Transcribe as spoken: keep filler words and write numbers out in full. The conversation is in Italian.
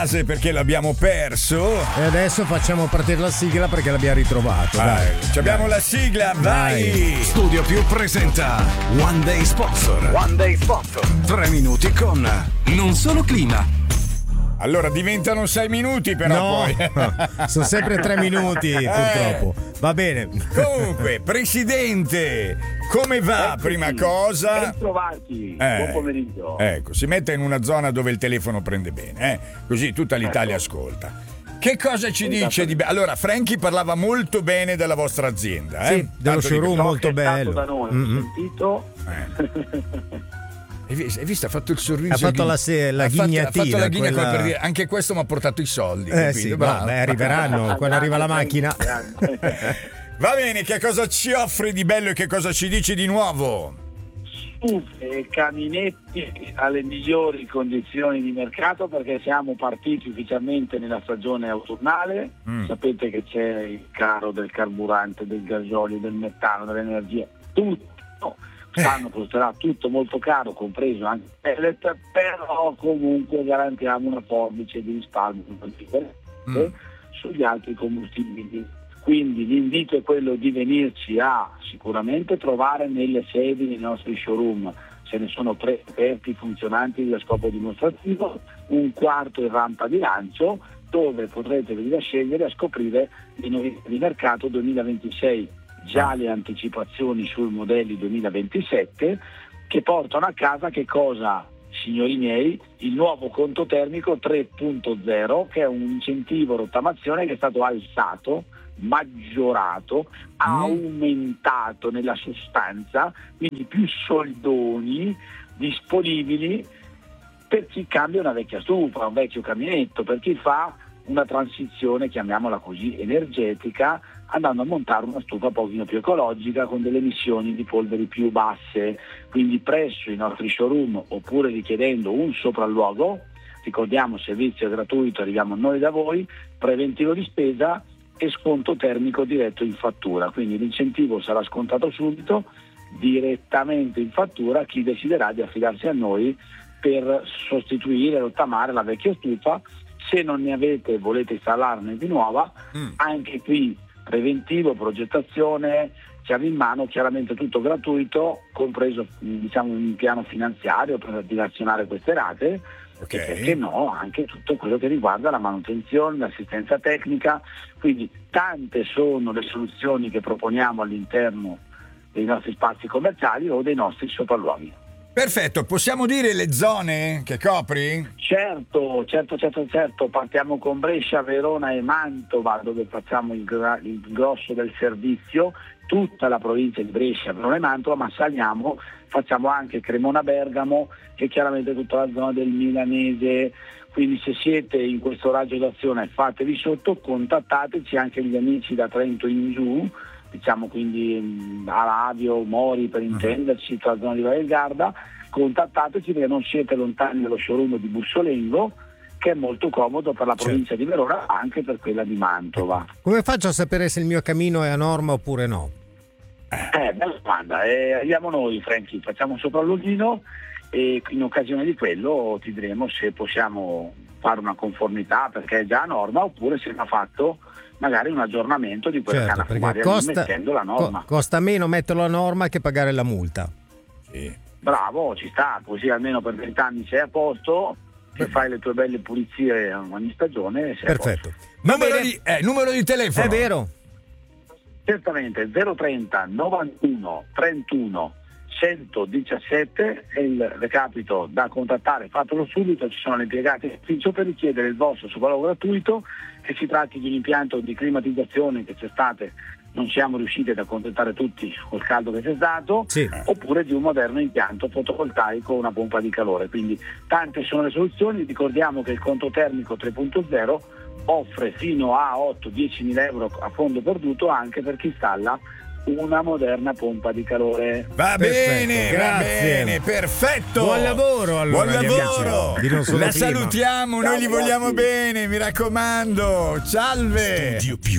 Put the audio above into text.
perché l'abbiamo perso. E adesso facciamo partire la sigla perché l'abbiamo ritrovato. Dai, dai. Abbiamo la sigla, vai. vai! Studio Più presenta One Day Sponsor. One Day Sponsor. Tre minuti con non solo clima. Allora diventano sei minuti però no, poi. Sono sempre tre minuti purtroppo. Va bene. Comunque, Presidente, come va? Eccoci, prima cosa. Ben trovati. Eh, Buon pomeriggio. Ecco, si mette in una zona dove il telefono prende bene, eh? Così tutta l'Italia ecco. ascolta. Che cosa ci Esatto. dice di be- Allora, Frankie parlava molto bene della vostra azienda, eh? Sì, dello showroom So molto che è stato bello. da noi, Mm-hmm. ho sentito. Eh. Hai visto, hai visto? Ha fatto il sorriso. Ha fatto ghi- la, se- la ha fatto- ghignatina. Ha fatto la ghigna quella... come per dire, anche questo mi ha portato i soldi. Eh capito? sì, Bravo. vabbè, arriveranno quando arriva la macchina. Va bene, che cosa ci offri di bello e che cosa ci dici di nuovo? Stufe e caminetti alle migliori condizioni di mercato perché siamo partiti ufficialmente nella stagione autunnale. Mm. Sapete che c'è il caro del carburante, del gasolio, del metano, dell'energia, tutto. Quest'anno costerà tutto molto caro, compreso anche il pellet, però comunque garantiamo una forbice di risparmio Mm. sugli altri combustibili. Quindi l'invito è quello di venirci a sicuramente trovare nelle sedi nei nostri showroom, ce ne sono tre aperti funzionanti a scopo dimostrativo, un quarto in rampa di lancio dove potrete venire a scegliere e a scoprire le novità di mercato duemilaventisei, già le anticipazioni sul modelli duemilaventisette che portano a casa che cosa? Signori miei, il nuovo conto termico tre punto zero che è un incentivo rottamazione che è stato alzato, maggiorato, mm. aumentato nella sostanza, quindi più soldoni disponibili per chi cambia una vecchia stufa, un vecchio caminetto, per chi fa una transizione, chiamiamola così, energetica, andando a montare una stufa un pochino più ecologica con delle emissioni di polveri più basse. Quindi presso i nostri showroom oppure richiedendo un sopralluogo, ricordiamo servizio gratuito, arriviamo noi da voi, preventivo di spesa e sconto termico diretto in fattura, quindi l'incentivo sarà scontato subito direttamente in fattura a chi deciderà di affidarsi a noi per sostituire, rottamare la vecchia stufa. Se non ne avete e volete installarne di nuova, mm. anche qui preventivo, progettazione, chiave in mano, chiaramente tutto gratuito, compreso diciamo un piano finanziario per dilazionare queste rate, okay. E perché no, anche tutto quello che riguarda la manutenzione, l'assistenza tecnica, quindi tante sono le soluzioni che proponiamo all'interno dei nostri spazi commerciali o dei nostri sopralluoghi. Perfetto, possiamo dire le zone che copri? Certo, certo, certo, certo, partiamo con Brescia, Verona e Mantova dove facciamo il, gra- il grosso del servizio, tutta la provincia di Brescia, Verona e Mantova, ma saliamo, facciamo anche Cremona Bergamo e chiaramente tutta la zona del Milanese, quindi se siete in questo raggio d'azione fatevi sotto, contattateci, anche gli amici da Trento in giù, diciamo quindi Alavio, Mori per intenderci, tra la zona di Valle del Garda, contattateci perché non siete lontani dallo showroom di Bussolengo che è molto comodo per la provincia di Verona, anche per quella di Mantova. Come faccio a sapere se il mio cammino è a norma oppure no? Eh, bella domanda, eh, arriviamo noi Franchi, facciamo un sopralluoghino e in occasione di quello ti diremo se possiamo fare una conformità perché è già a norma oppure se va fatto magari un aggiornamento di quella certo, canna fumaria costa, mettendo la norma. Co- costa meno metterlo a norma che pagare la multa. Sì. Bravo, ci sta, così almeno per vent'anni sei a posto, se fai le tue belle pulizie ogni stagione sei perfetto. a posto. Numero di, eh, numero di telefono. È vero. Certamente zero trenta novantuno trentuno centodiciassette è il recapito da contattare, fatelo subito, ci sono le impiegate in ufficio per richiedere il vostro sopralluogo gratuito, che si tratti di un impianto di climatizzazione che c'estate non siamo riusciti ad accontentare tutti col caldo che c'è stato, sì. oppure di un moderno impianto fotovoltaico o una pompa di calore, quindi tante sono le soluzioni. Ricordiamo che il conto termico tre punto zero offre fino a otto dieci mila euro a fondo perduto anche per chi installa una moderna pompa di calore. Va Perfetto, bene, va grazie. bene, perfetto. Buon lavoro allora. Buon lavoro. Di Non Solo La Clima. salutiamo, Ciao, noi li vogliamo ragazzi. bene, mi raccomando. Salve. Studio Più.